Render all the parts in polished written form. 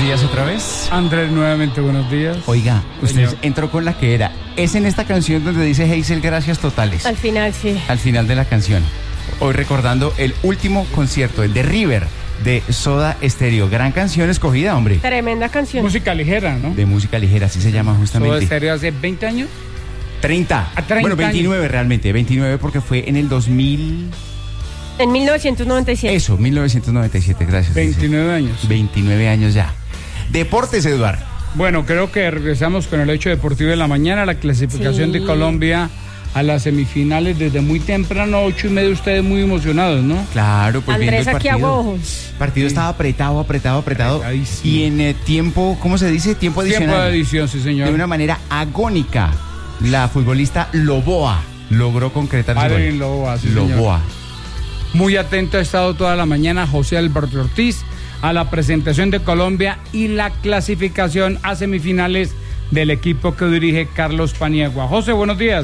días otra vez. Andrés, nuevamente buenos días. Oiga, usted Señor. entró con la que era. Es en esta canción donde dice Hazel, gracias totales. Al final, sí. Al final de la canción. Hoy recordando el último concierto, el de River, de Soda Stereo. Gran canción escogida, hombre. Tremenda canción. Música ligera, ¿no? De música ligera, así se llama Todo justamente. estéreo hace 20 años. 30. 30 Bueno, 29 realmente. 29 porque fue en el 2000... En 1997. Eso, 1997, gracias. 29 años. 29 años ya. Deportes, Eduardo. Bueno, creo que regresamos con el hecho deportivo de la mañana, la clasificación Sí. de Colombia a las semifinales desde muy temprano, 8:30, ustedes muy emocionados, ¿no? Claro, pues Andrés, viendo el aquí partido. hago ojos. El partido estaba apretado. Apretadísimo. Y en tiempo, ¿cómo se dice? Tiempo adicional. Tiempo de edición, sí, señor. De una manera agónica, la futbolista Loboa logró concretar su Valerín gol. Loboa, sí, señor. Loboa. Muy atento ha estado toda la mañana José Alberto Ortiz a la presentación de Colombia y la clasificación a semifinales del equipo que dirige Carlos Paniagua. José, buenos días.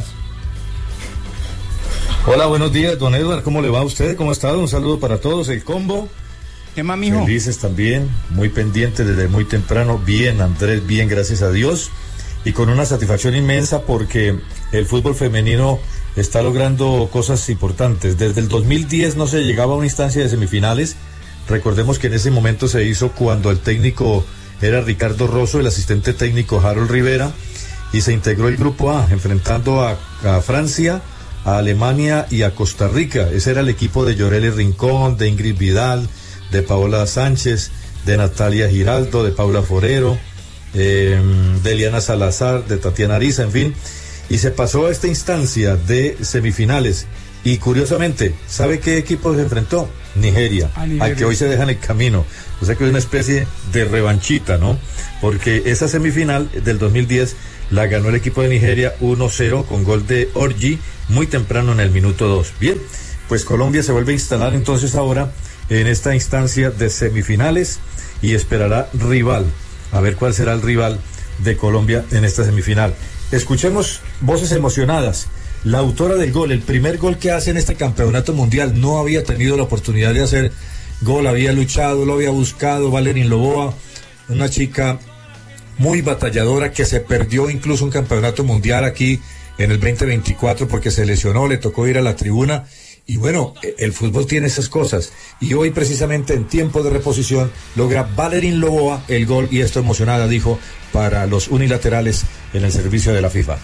Hola, buenos días, don Edward. ¿Cómo le va a usted? ¿Cómo ha estado? Un saludo para todos. El combo. ¿Qué más, mijo? Felices también, muy pendientes desde muy temprano. Bien, Andrés, bien, gracias a Dios. Y con una satisfacción inmensa porque el fútbol femenino está logrando cosas importantes. Desde el 2010 no se llegaba a una instancia de semifinales. Recordemos que en ese momento se hizo cuando el técnico era Ricardo Rosso, el asistente técnico Harold Rivera, y se integró el grupo A, enfrentando a Francia, a Alemania y a Costa Rica. Ese era el equipo de Yoreli Rincón, de Ingrid Vidal, de Paola Sánchez, de Natalia Giraldo, de Paula Forero, de Eliana Salazar, de Tatiana Ariza, en fin. Y se pasó a esta instancia de semifinales. Y curiosamente, ¿sabe qué equipo se enfrentó? Nigeria, Nigeria. al que hoy se deja en el camino. O sea que es una especie de revanchita, ¿no? Porque esa semifinal del 2010 la ganó el equipo de Nigeria 1-0 con gol de Orji muy temprano en el minuto 2. Bien, pues Colombia se vuelve a instalar entonces ahora en esta instancia de semifinales y esperará rival. A ver cuál será el rival de Colombia en esta semifinal. Escuchemos voces emocionadas. La autora del gol, el primer gol que hace en este campeonato mundial, no había tenido la oportunidad de hacer gol, había luchado, lo había buscado, Valerín Loboa, una chica muy batalladora que se perdió incluso un campeonato mundial aquí en el 2024 porque se lesionó, le tocó ir a la tribuna. Y bueno, el fútbol tiene esas cosas. Y hoy precisamente en tiempo de reposición logra Valerín Loboa el gol y esto emocionada dijo para los unilaterales en el servicio de la FIFA.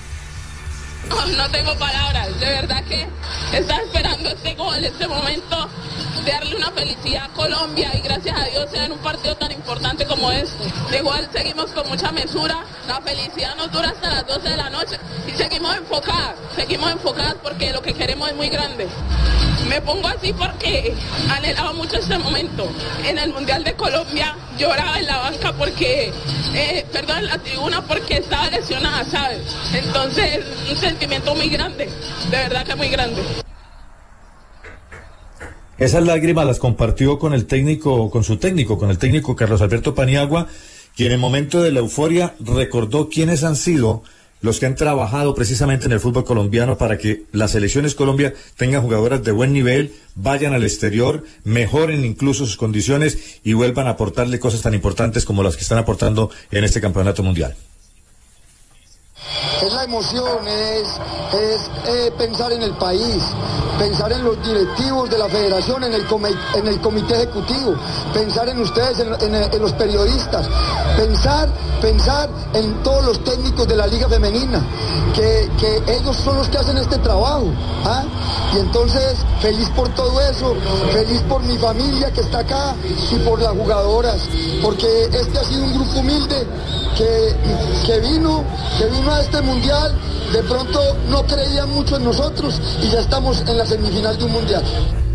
No tengo palabras, de verdad que estaba esperando este gol, este momento de darle una felicidad a Colombia y gracias a Dios sea en un partido tan importante como este. De igual seguimos con mucha mesura, la felicidad nos dura hasta las 12 de la noche y seguimos enfocadas porque lo que queremos es muy grande. Me pongo así porque anhelaba mucho este momento. En el Mundial de Colombia lloraba en la banca porque, en la tribuna porque estaba lesionada, ¿sabes? Entonces, un sentimiento muy grande, de verdad que muy grande. Esas lágrimas las compartió con el técnico Carlos Alberto Paniagua, quien en el momento de la euforia recordó quiénes han sido los que han trabajado precisamente en el fútbol colombiano para que las selecciones Colombia tengan jugadoras de buen nivel, vayan al exterior, mejoren incluso sus condiciones y vuelvan a aportarle cosas tan importantes como las que están aportando en este campeonato mundial. Es la emoción, es pensar en el país, pensar en los directivos de la federación, en el comité ejecutivo, pensar en ustedes, en los periodistas, pensar en todos los técnicos de la liga femenina, que ellos son los que hacen este trabajo, ¿ah? Y entonces, feliz por todo eso, feliz por mi familia que está acá y por las jugadoras, porque este ha sido un grupo humilde que vino a este mundial, de pronto no creían mucho en nosotros y ya estamos en la semifinal de un mundial.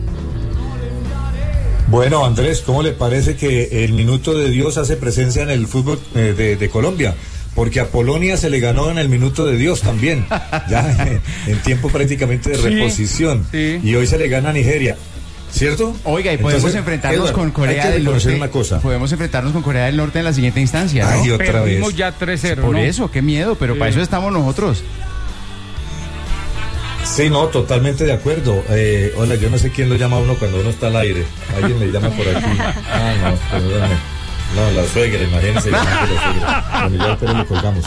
Bueno, Andrés, ¿cómo le parece que el minuto de Dios hace presencia en el fútbol de Colombia? Porque a Polonia se le ganó en el minuto de Dios también, ya en tiempo prácticamente de reposición, sí. Y hoy se le gana a Nigeria. ¿Cierto? Oiga, y podemos Entonces, enfrentarnos Edward, con Corea hay que del reconocer Norte. una cosa. Podemos enfrentarnos con Corea del Norte en la siguiente instancia, ¿no? Ay, otra Perdimos vez. ya 3-0, Por ¿no? eso, qué miedo, pero Sí. para eso estamos nosotros. Sí, no, totalmente de acuerdo. Hola, yo no sé quién lo llama a uno cuando uno está al aire. Alguien me llama por aquí. No, perdóname. No, la suegra, imagínense. Bueno, ya pero lo colgamos.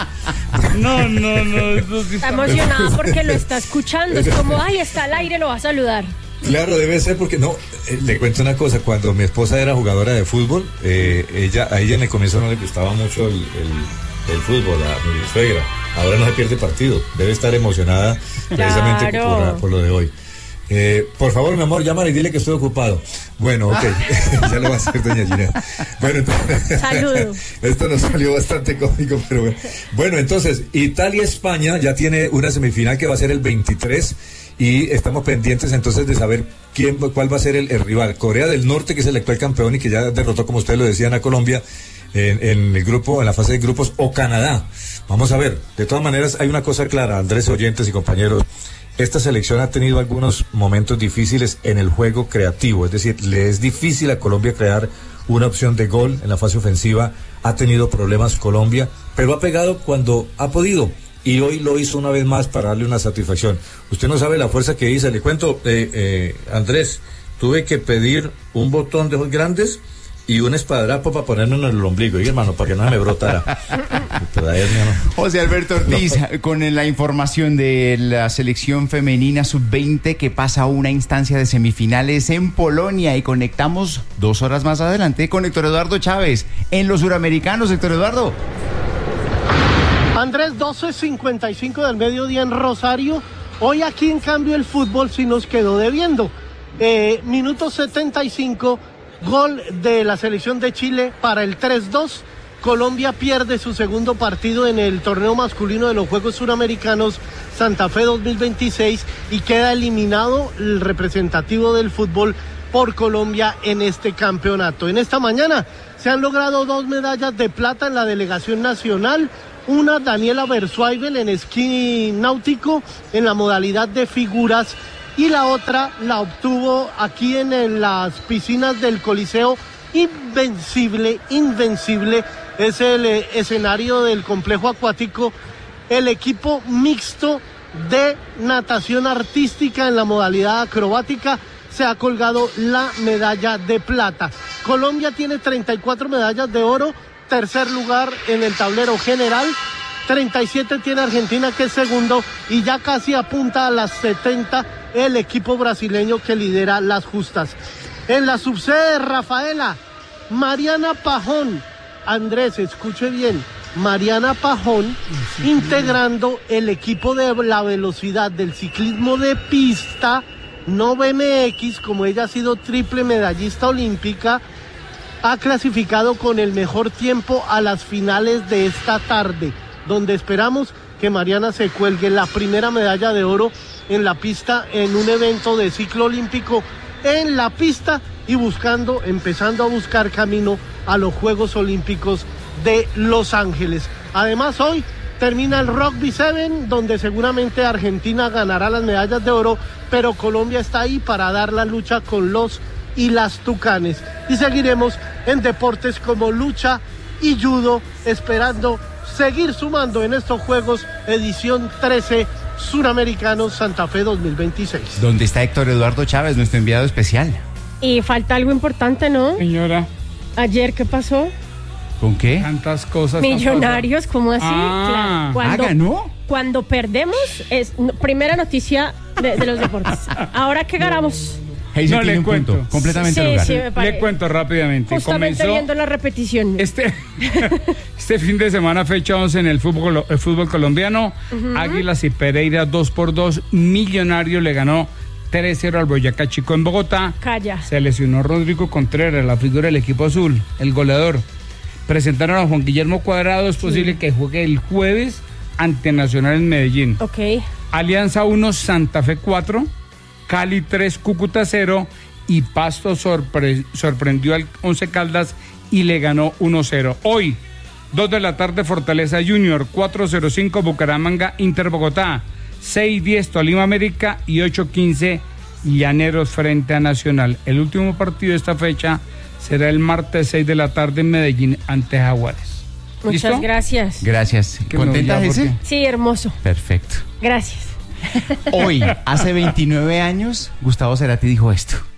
No. Eso sí Está emocionado porque lo está escuchando. Es como, ay, está al aire, lo va a saludar. Claro, debe ser porque no, le cuento una cosa, cuando mi esposa era jugadora de fútbol, a ella en el comienzo no le gustaba mucho el fútbol, a mi suegra. Ahora no se pierde partido, debe estar emocionada precisamente Claro. por lo de hoy. Por favor, mi amor, llámale y dile que estoy ocupado. Bueno, ok, ya lo va a hacer doña Ginette. Bueno, entonces, Saludo. Esto nos salió bastante cómico, pero bueno. Bueno, entonces, Italia-España ya tiene una semifinal que va a ser el 23 y estamos pendientes entonces de saber cuál va a ser el rival. Corea del Norte, que es el actual campeón y que ya derrotó, como ustedes lo decían, a Colombia en el grupo, en la fase de grupos, o Canadá. Vamos a ver, de todas maneras hay una cosa clara, Andrés, oyentes y compañeros. Esta selección ha tenido algunos momentos difíciles en el juego creativo, es decir, le es difícil a Colombia crear una opción de gol en la fase ofensiva, ha tenido problemas Colombia, pero ha pegado cuando ha podido y hoy lo hizo una vez más para darle una satisfacción. Usted no sabe la fuerza que hice, le cuento, Andrés, tuve que pedir un botón de ojos grandes y un espadadrapo para ponerme en el ombligo, y hermano, para que no me brotara. José Alberto Ortiz, con la información de la selección femenina sub-20 que pasa a una instancia de semifinales en Polonia, y conectamos 2 horas más adelante con Héctor Eduardo Chávez en los Suramericanos. Héctor Eduardo. Andrés, 12:55 del mediodía en Rosario. Hoy aquí en cambio el fútbol sí nos quedó debiendo. Minuto 75, gol de la selección de Chile para el 3-2. Colombia pierde su segundo partido en el torneo masculino de los Juegos Suramericanos Santa Fe 2026 y queda eliminado el representativo del fútbol por Colombia en este campeonato. En esta mañana se han logrado 2 medallas de plata en la delegación nacional. Una, Daniela Bersuaibel en esquí náutico en la modalidad de figuras, y la otra la obtuvo aquí en las piscinas del Coliseo Invencible, es el escenario del complejo acuático, el equipo mixto de natación artística en la modalidad acrobática se ha colgado la medalla de plata. Colombia tiene 34 medallas de oro, tercer lugar en el tablero general, 37 tiene Argentina, que es segundo, y ya casi apunta a las 70 el equipo brasileño que lidera las justas. En la subsede, Rafaela, Mariana Pajón, Andrés, escuche bien, Mariana Pajón, integrando el equipo de la velocidad del ciclismo de pista, no BMX, como ella ha sido triple medallista olímpica, ha clasificado con el mejor tiempo a las finales de esta tarde, donde esperamos que Mariana se cuelgue la primera medalla de oro en la pista en un evento de ciclo olímpico en la pista y empezando a buscar camino a los Juegos Olímpicos de Los Ángeles. Además, hoy termina el Rugby 7, donde seguramente Argentina ganará las medallas de oro, pero Colombia está ahí para dar la lucha con los y las Tucanes. Y seguiremos en deportes como lucha y judo, esperando seguir sumando en estos Juegos edición 13 Suramericanos Santa Fe 2026. ¿Dónde está Héctor Eduardo Chávez, nuestro enviado especial? Y falta algo importante, ¿no? Señora, Ayer, ¿qué pasó? ¿Con qué? tantas cosas. Millonarios, ¿cómo así? Ah, ¿ganó? Cuando perdemos, es primera noticia de los deportes. Ahora que ganamos. Hazel No, tiene le un punto cuento. completamente Sí, al lugar. sí, me parece. Le cuento rápidamente. Justamente viendo la repetición. Este fin de semana, fecha 11 en el fútbol colombiano, Águilas y Pereira 2-2, Millonarios le ganó 3-0 al Boyacá Chico en Bogotá. Calla. Se lesionó Rodrigo Contreras, la figura del equipo azul, el goleador. Presentaron a Juan Guillermo Cuadrado, es posible que juegue el jueves ante Nacional en Medellín. Ok. Alianza 1, Santa Fe 4, Cali 3, Cúcuta 0 y Pasto sorprendió al Once Caldas y le ganó 1-0. Hoy, 2 de la tarde, Fortaleza Junior, 4:05 Bucaramanga Inter Bogotá, 6:10 Tolima América y 8:15 Llaneros frente a Nacional. El último partido de esta fecha será el martes 6 de la tarde en Medellín ante Jaguares. Muchas ¿Listo? gracias. Gracias. Que ¿Contenta, no, ya, Hazel? porque- Sí, hermoso. Perfecto. Gracias. Hoy, hace 29 años, Gustavo Cerati dijo esto.